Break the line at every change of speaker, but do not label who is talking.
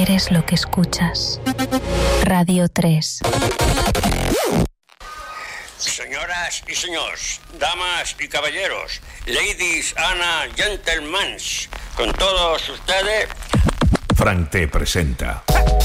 eres lo que escuchas. Radio 3.
Señoras y señores, damas y caballeros, ladies and gentlemen, con todos ustedes,
Frank T presenta